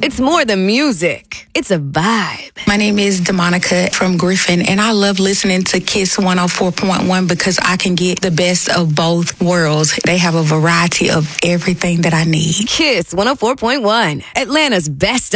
It's more than music. It's a vibe. My name is DeMonica from Griffin, and I love listening to Kiss 104.1 because I can get the best of both worlds. They have a variety of everything that I need. Kiss 104.1, Atlanta's best